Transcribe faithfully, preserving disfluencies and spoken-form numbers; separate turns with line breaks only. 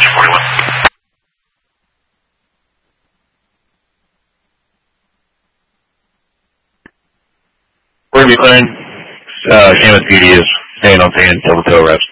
Range forty-one.
We're going to be clearing uh, Camas P D is staying on fan until the tow reps.